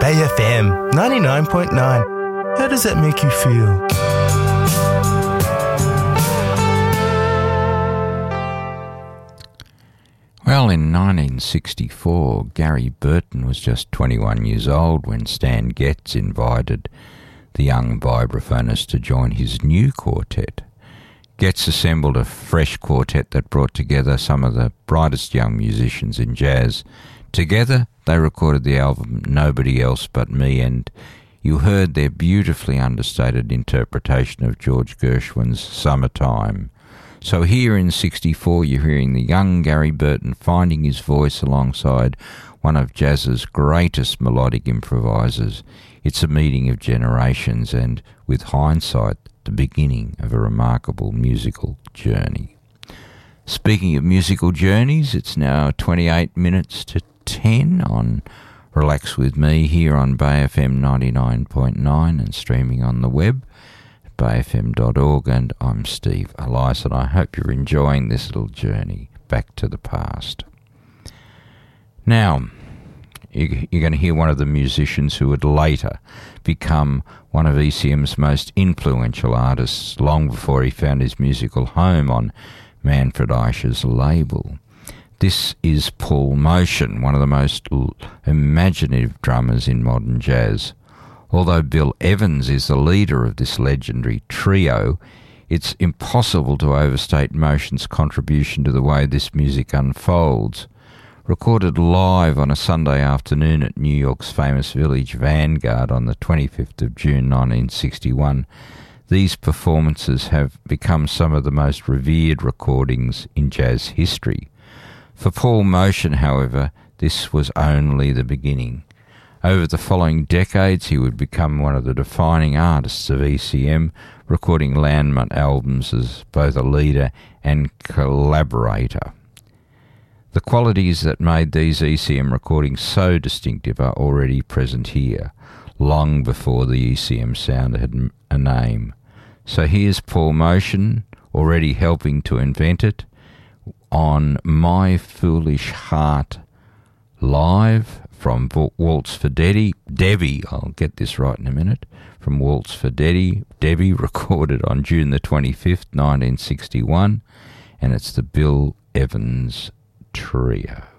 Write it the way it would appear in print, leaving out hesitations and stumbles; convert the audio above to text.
Bay FM 99.9. How does that make you feel? Well, in 1964, Gary Burton was just 21 years old when Stan Getz invited the young vibraphonist to join his new quartet. Getz assembled a fresh quartet that brought together some of the brightest young musicians in jazz. Together, they recorded the album Nobody Else But Me, and you heard their beautifully understated interpretation of George Gershwin's Summertime. So here in 64, you're hearing the young Gary Burton finding his voice alongside one of jazz's greatest melodic improvisers. It's a meeting of generations and, with hindsight, the beginning of a remarkable musical journey. Speaking of musical journeys, it's now 28 minutes to 10 on Relax With Me here on Bay FM 99.9 and streaming on the web at bayfm.org, and I'm Steve Elias, and I hope you're enjoying this little journey back to the past. Now, you're going to hear one of the musicians who would later become one of ECM's most influential artists long before he found his musical home on Manfred Eischer's label. This is Paul Motian, one of the most imaginative drummers in modern jazz. Although Bill Evans is the leader of this legendary trio, it's impossible to overstate Motian's contribution to the way this music unfolds. Recorded live on a Sunday afternoon at New York's famous village Vanguard on the 25th of June 1961, these performances have become some of the most revered recordings in jazz history. For Paul Motian, however, this was only the beginning. Over the following decades, he would become one of the defining artists of ECM, recording landmark albums as both a leader and collaborator. The qualities that made these ECM recordings so distinctive are already present here, long before the ECM sound had a name. So here's Paul Motian, already helping to invent it, on My Foolish Heart live from Waltz for Debbie, I'll get this right in a minute, from Waltz for Debbie, recorded on June the 25th, 1961, and it's the Bill Evans Trio.